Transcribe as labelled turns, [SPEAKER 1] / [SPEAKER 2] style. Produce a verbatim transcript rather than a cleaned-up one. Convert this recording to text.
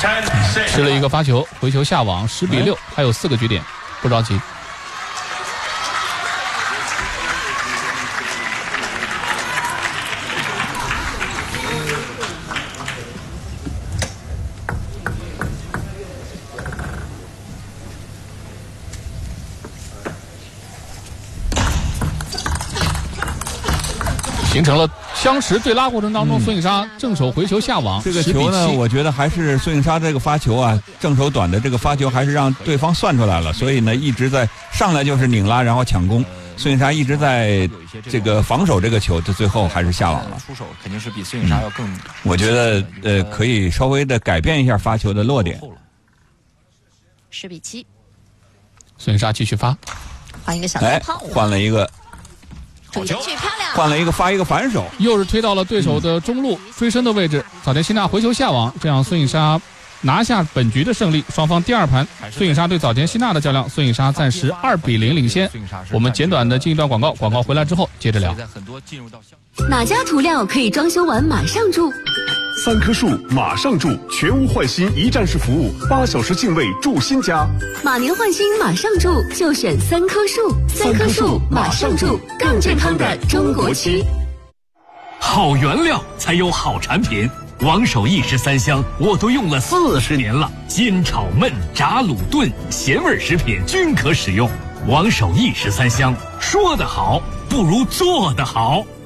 [SPEAKER 1] 吃了一个发球，回球下网，十比六，还有四个局点，不着急。形成了相持对拉过程当中，孙颖莎正手回球下网。
[SPEAKER 2] 这个球呢，我觉得还是孙颖莎这个发球啊，正手短的这个发球还是让对方算出来了，所以呢一直在上来就是拧拉，然后抢攻。孙颖莎一直在这个防守这个球，这最后还是下网了。
[SPEAKER 3] 出手肯定是比孙颖莎要更。
[SPEAKER 2] 我觉得呃可以稍微的改变一下发球的落点。
[SPEAKER 4] 十比七，
[SPEAKER 1] 孙颖莎继续发，
[SPEAKER 4] 换一个小球炮，
[SPEAKER 2] 换了一个。
[SPEAKER 4] 追上去漂亮，
[SPEAKER 2] 换了一个发一个反手，
[SPEAKER 1] 又是推到了对手的中路追身的位置。早田希娜回球下网，这样孙颖莎拿下本局的胜利。双方第二盘，孙颖莎对早田希娜的较量，孙颖莎暂时二比零领先。我们简短的进一段广告，广告回来之后接着聊。
[SPEAKER 5] 哪家涂料可以装修完马上住？
[SPEAKER 6] 三棵树马上住，全屋换新一站式服务，八小时净位住新家。
[SPEAKER 5] 马年换新马上住，就选三棵树。三棵树马上住，更健康的中国区。
[SPEAKER 7] 好原料才有好产品，王守义十三香我都用了四十年了，煎炒焖炸卤炖咸味食品均可使用。王守义十三香，说得好不如做得好。